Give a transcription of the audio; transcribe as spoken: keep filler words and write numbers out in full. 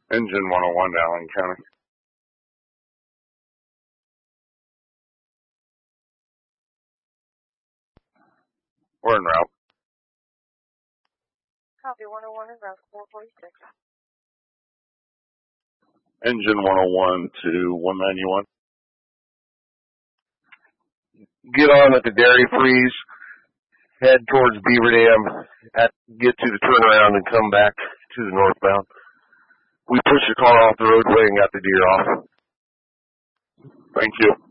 Engine one oh one to Allen County. We're en route. Copy one oh one en route four forty-six. Engine one oh one to one ninety-one. Get on at the Dairy Freeze, head towards Beaver Dam, at, get to the turnaround and come back to the northbound. We pushed the car off the roadway and got the deer off. Thank you.